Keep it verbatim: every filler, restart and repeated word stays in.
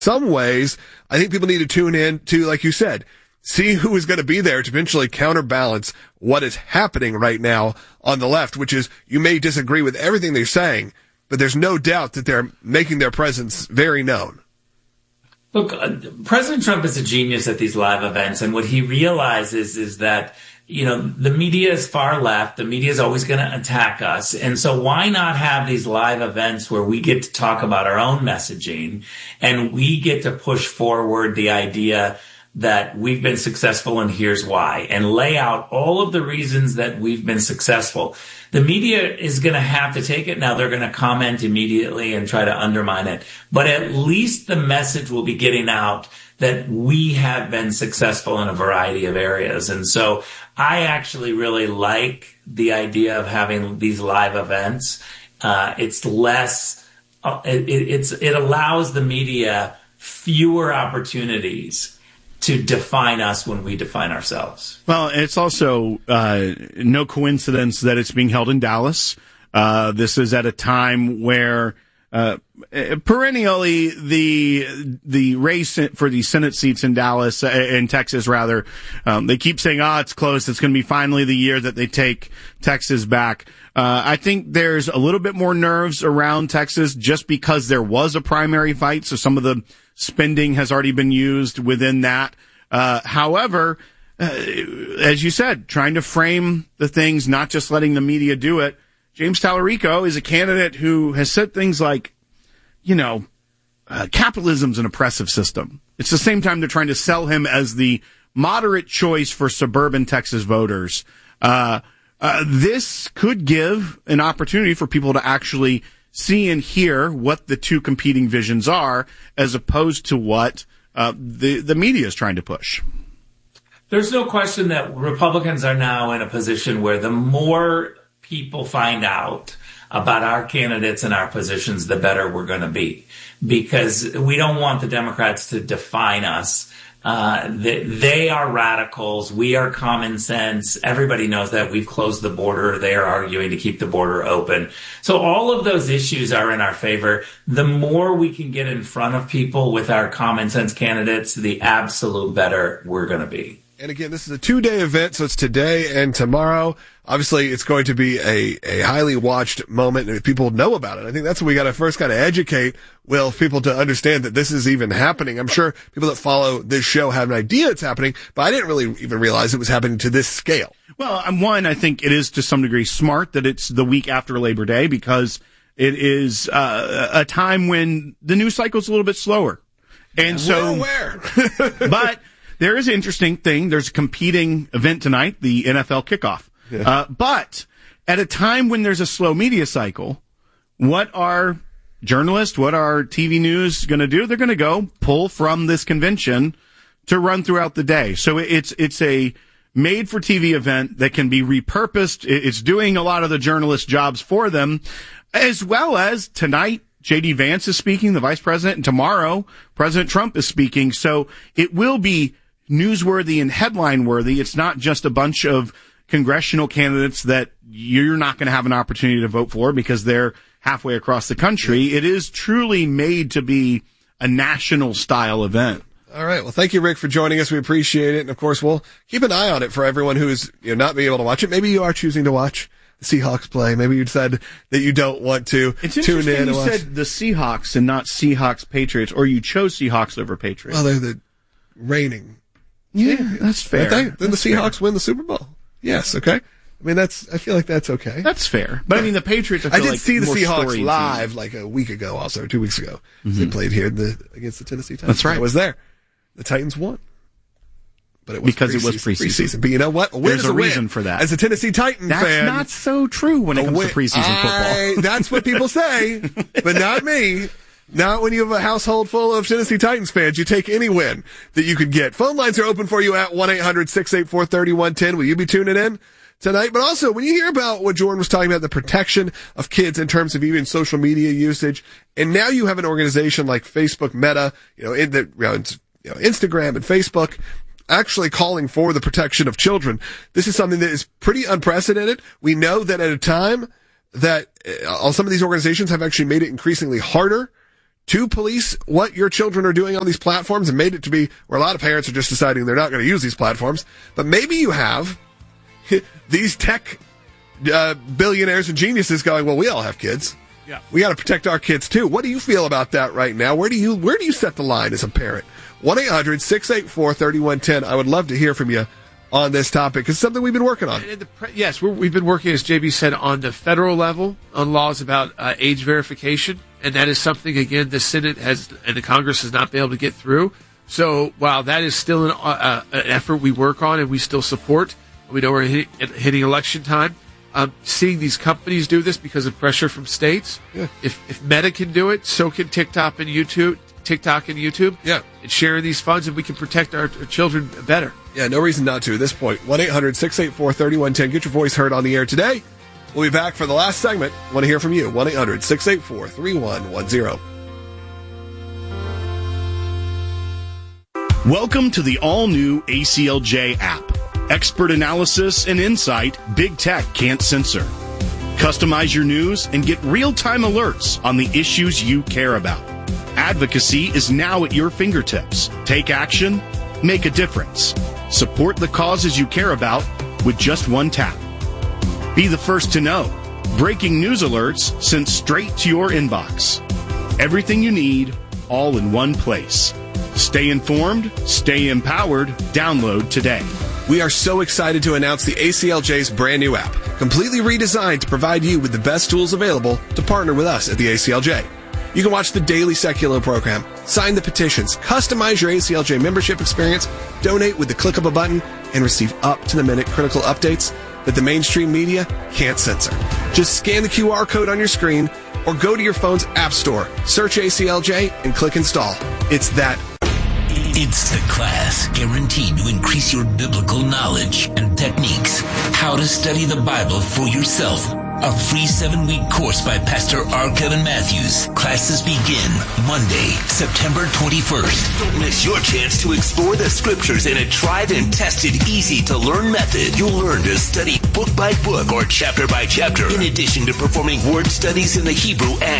some ways, I think people need to tune in to, like you said, see who is going to be there to eventually counterbalance what is happening right now on the left, which is you may disagree with everything they're saying, but there's no doubt that they're making their presence very known. Look, uh, President Trump is a genius at these live events, and what he realizes is that, you know, the media is far left. The media is always going to attack us. And so why not have these live events where we get to talk about our own messaging and we get to push forward the idea that we've been successful and here's why, and lay out all of the reasons that we've been successful. The media is going to have to take it. Now they're going to comment immediately and try to undermine it. But at least the message will be getting out that we have been successful in a variety of areas. And so I actually really like the idea of having these live events. Uh, it's less, uh, it, it's, it allows the media fewer opportunities to define us when we define ourselves. Well, it's also uh, no coincidence that it's being held in Dallas. Uh, this is at a time where uh, perennially the the race for the Senate seats in Dallas, uh, in Texas rather, um, they keep saying, oh, it's close. It's going to be finally the year that they take Texas back. Uh, I think there's a little bit more nerves around Texas just because there was a primary fight, so some of the spending has already been used within that. Uh, however, uh, as you said, trying to frame the things, not just letting the media do it. James Tallarico is a candidate who has said things like, you know, uh, capitalism's an oppressive system. It's the same time they're trying to sell him as the moderate choice for suburban Texas voters. Uh, uh, this could give an opportunity for people to actually see and hear what the two competing visions are, as opposed to what uh, the the media is trying to push. There's no question that Republicans are now in a position where the more people find out about our candidates and our positions, the better we're going to be, because we don't want the Democrats to define us. Uh, they, they are radicals. We are common sense. Everybody knows that. We've closed the border. They are arguing to keep the border open. So all of those issues are in our favor. The more we can get in front of people with our common sense candidates, the absolute better we're going to be. And again, this is a two-day event, so it's today and tomorrow. Obviously, it's going to be a, a highly watched moment, and people know about it. I think that's what we got to first kind of educate, Will, people to understand that this is even happening. I'm sure people that follow this show have an idea it's happening, but I didn't really even realize it was happening to this scale. Well, um, one, I think it is to some degree smart that it's the week after Labor Day, because it is uh, a time when the news cycle is a little bit slower. And so, where? But there is an interesting thing. There's a competing event tonight, the N F L kickoff. Yeah. Uh, but at a time when there's a slow media cycle, what are journalists, what are T V news going to do? They're going to go pull from this convention to run throughout the day. So it's it's a made-for-T V event that can be repurposed. It's doing a lot of the journalist jobs for them, as well as tonight, J D Vance is speaking, the vice president, and tomorrow, President Trump is speaking. So it will be newsworthy and headline-worthy. It's not just a bunch of congressional candidates that you're not going to have an opportunity to vote for because they're halfway across the country. It is truly made to be a national-style event. All right. Well, thank you, Rick, for joining us. We appreciate it. And, of course, we'll keep an eye on it for everyone who is, you know, not being able to watch it. Maybe you are choosing to watch the Seahawks play. Maybe you said that you don't want to it's tune in. You and watch. said the Seahawks and not Seahawks Patriots, or you chose Seahawks over Patriots. Well, they're the reigning. Yeah, that's fair. They? Then that's the Seahawks fair. win the Super Bowl. Yes, okay. I mean, that's, I feel like that's okay. That's fair. But I mean, the Patriots, I feel I did like see the more Seahawks live team. like a week ago also, or two weeks ago. Mm-hmm. They played here the, against the Tennessee Titans. That's right. I was there. The Titans won. But it was because pre-season, it was preseason. preseason. But you know what? A win There's is a, a win. reason for that. As a Tennessee Titan that's fan. That's not so true when it comes win, to preseason I, football. That's what people say, but not me. Not when you have a household full of Tennessee Titans fans. You take any win that you could get. Phone lines are open for you at one eight hundred six eight four three one one zero. Will you be tuning in tonight? But also, when you hear about what Jordan was talking about, the protection of kids in terms of even social media usage, and now you have an organization like Facebook Meta, you know, in the, you know, you know, Instagram and Facebook, actually calling for the protection of children. This is something that is pretty unprecedented. We know that at a time that uh, some of these organizations have actually made it increasingly harder to police what your children are doing on these platforms and made it to be where a lot of parents are just deciding they're not going to use these platforms. But maybe you have these tech uh, billionaires and geniuses going, well, we all have kids. Yeah. We got to protect our kids too. What do you feel about that right now? Where do you where do you set the line as a parent? one eight hundred six eight four three one one zero. I would love to hear from you on this topic. It's something we've been working on. And the pre- yes, we're, we've been working, as J B said, on the federal level on laws about uh, age verification, and that is something, again, the Senate has and the Congress has not been able to get through. So while that is still an, uh, an effort we work on and we still support, we know we're hit, hitting election time. Um, seeing these companies do this because of pressure from states. Yeah. If if Meta can do it, so can TikTok and YouTube. TikTok and YouTube. Yeah. And sharing these funds, and we can protect our, our children better. Yeah, no reason not to at this point. one eight hundred six eight four three one one zero. Get your voice heard on the air today. We'll be back for the last segment. Want to hear from you. one eight hundred six eight four three one one zero. Welcome to the all-new A C L J app. Expert analysis and insight big tech can't censor. Customize your news and get real-time alerts on the issues you care about. Advocacy is now at your fingertips. Take action, make a difference. Support the causes you care about with just one tap. Be the first to know. Breaking news alerts sent straight to your inbox. Everything you need, all in one place. Stay informed, stay empowered. Download today. We are so excited to announce the A C L J's brand new app, completely redesigned to provide you with the best tools available to partner with us at the A C L J. You can watch the daily Secular program, sign the petitions, customize your A C L J membership experience, donate with the click of a button, and receive up-to-the-minute critical updates that the mainstream media can't censor. Just scan the Q R code on your screen or go to your phone's app store, search A C L J, and click install. It's that. It's the class guaranteed to increase your biblical knowledge and techniques. How to study the Bible for yourself. A free seven-week course by Pastor R. Kevin Matthews. Classes begin Monday, September twenty-first. Don't miss your chance to explore the scriptures in a tried and tested, easy-to-learn method. You'll learn to study book by book or chapter by chapter, in addition to performing word studies in the Hebrew and